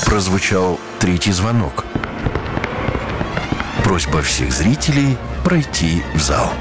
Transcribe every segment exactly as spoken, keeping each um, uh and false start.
прозвучал третий звонок. Просьба всех зрителей пройти в зал.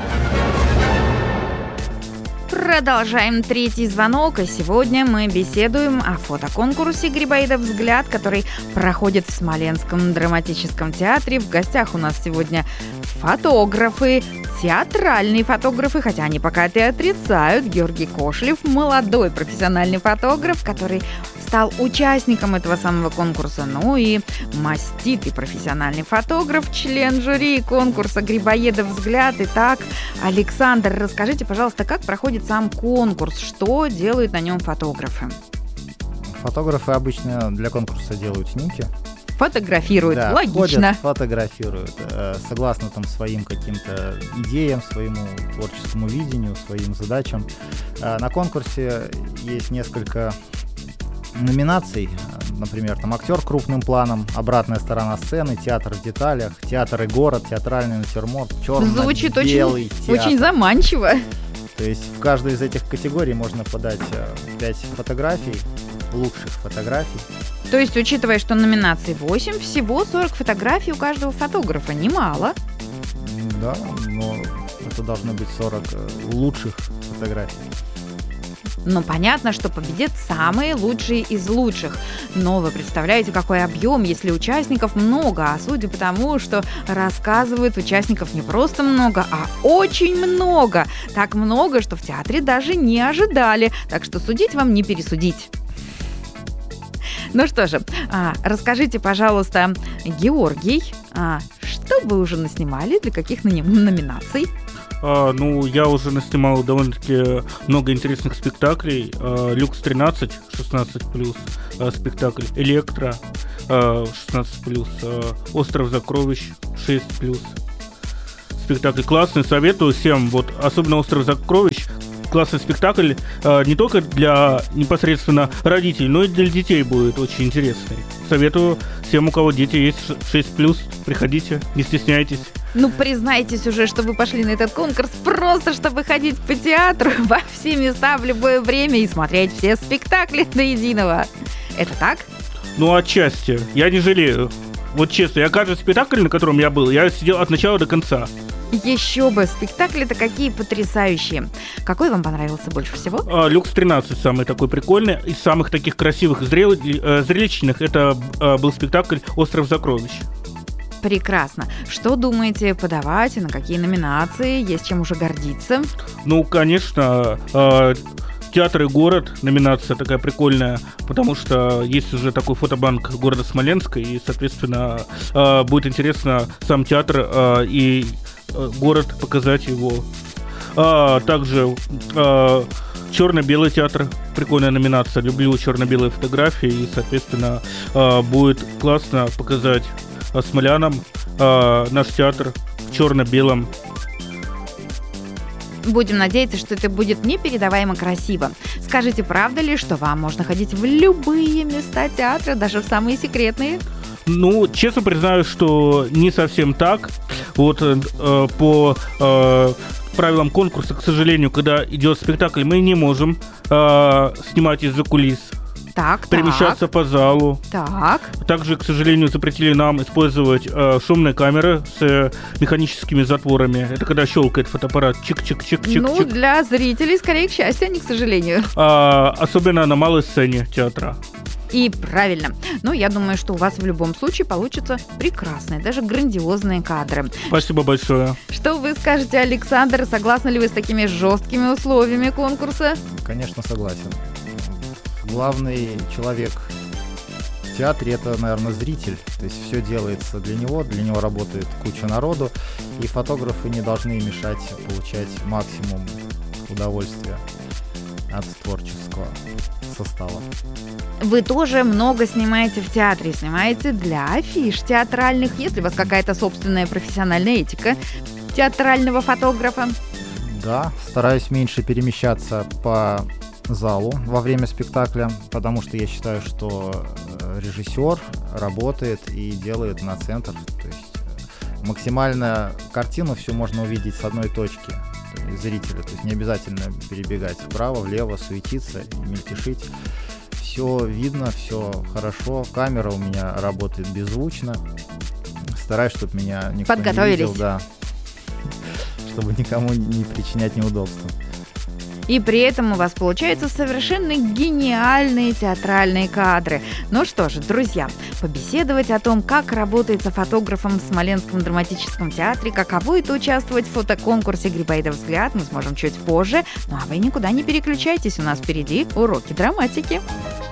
Продолжаем третий звонок, и сегодня мы беседуем о фотоконкурсе «Грибоедов взгляд», который проходит в Смоленском драматическом театре. В гостях у нас сегодня фотографы, театральные фотографы, хотя они пока это отрицают. Георгий Кошелев, молодой профессиональный фотограф, который стал участником этого самого конкурса. Ну и маститый профессиональный фотограф, член жюри конкурса «Грибоедов взгляд». Итак, Александр, расскажите, пожалуйста, как проходит сам конкурс, что делают на нем фотографы? Фотографы обычно для конкурса делают снимки. Фотографируют, да, логично. Ходят, фотографируют, согласно там своим каким-то идеям, своему творческому видению, своим задачам. На конкурсе есть несколько номинаций, например, там актер крупным планом, обратная сторона сцены, театр в деталях, театр и город, театральный натюрморт, черно-белый театр. Очень заманчиво. То есть в каждую из этих категорий можно подать пять фотографий, лучших фотографий. То есть, учитывая, что номинаций восемь, всего сорок фотографий у каждого фотографа. Немало. Да, но это должно быть сорок лучших фотографий. Ну, понятно, что победят самые лучшие из лучших. Но вы представляете, какой объем, если участников много. А судя по тому, что рассказывают, участников не просто много, а очень много. Так много, что в театре даже не ожидали. Так что судить вам не пересудить. Ну что же, а, расскажите, пожалуйста, Георгий, а, что вы уже наснимали, для каких номи- номинаций? А, ну, я уже наснимал довольно-таки много интересных спектаклей. А, Люкс тринадцать, шестнадцать плюс, а, спектакль Электро, а, шестнадцать плюс, а, Остров сокровищ, шесть плюс. Спектакль классный, советую всем, вот, особенно Остров сокровищ. Классный спектакль э, не только для непосредственно родителей, но и для детей будет очень интересный. Советую всем, у кого дети есть шесть плюс, приходите, не стесняйтесь. Ну, признайтесь уже, что вы пошли на этот конкурс просто, чтобы ходить по театру во все места в любое время и смотреть все спектакли до единого. Это так? Ну, отчасти. Я не жалею. Вот честно, я каждый спектакль, на котором я был, я сидел от начала до конца. Еще бы, спектакли-то какие потрясающие. Какой вам понравился больше всего? А, Люкс тринадцать самый такой прикольный. Из самых таких красивых, зрел... э, зрелищных, это э, был спектакль «Остров сокровищ». Прекрасно. Что думаете подавать и на какие номинации? Есть чем уже гордиться? Ну, конечно, э, театр и город, номинация такая прикольная, потому что есть уже такой фотобанк города Смоленска, и, соответственно, э, будет интересно сам театр э, и город, показать его. А, также а, черно-белый театр, прикольная номинация. Люблю черно-белые фотографии, и, соответственно, а, будет классно показать а, смолянам а, наш театр в черно-белом. Будем надеяться, что это будет непередаваемо красиво. Скажите, правда ли, что вам можно ходить в любые места театра, даже в самые секретные? Ну, честно признаюсь, что не совсем так. Вот э, по э, правилам конкурса, к сожалению, когда идет спектакль, мы не можем э, снимать из-за кулис, так, перемещаться так. по залу. Так. Также, к сожалению, запретили нам использовать э, шумные камеры с э, механическими затворами. Это когда щелкает фотоаппарат. Чик-чик-чик-чик. Ну, для зрителей, скорее, к счастью, а не к сожалению. А, особенно на малой сцене театра. И правильно. Ну, я думаю, что у вас в любом случае получатся прекрасные, даже грандиозные кадры. Спасибо большое. Что вы скажете, Александр? Согласны ли вы с такими жесткими условиями конкурса? Конечно, согласен. Главный человек в театре — это, наверное, зритель. То есть все делается для него, для него работает куча народу, и фотографы не должны мешать получать максимум удовольствия от творческого состава. Вы тоже много снимаете в театре, снимаете для афиш театральных. Есть ли у вас какая-то собственная профессиональная этика театрального фотографа? Да, стараюсь меньше перемещаться по залу во время спектакля, потому что я считаю, что режиссер работает и делает на центр. То есть максимально картину всю можно увидеть с одной точки зрителя. То есть не обязательно перебегать вправо, влево, суетиться, мельтешить. Все все видно, все хорошо. Камера у меня работает беззвучно. Стараюсь, чтобы меня никто не видел, да, чтобы никому не причинять неудобства. И при этом у вас получаются совершенно гениальные театральные кадры. Ну что же, друзья, побеседовать о том, как работается фотографом в Смоленском драматическом театре, каково это участвовать в фотоконкурсе «Грибоедов взгляд» мы сможем чуть позже. Ну а вы никуда не переключайтесь, у нас впереди уроки драматики.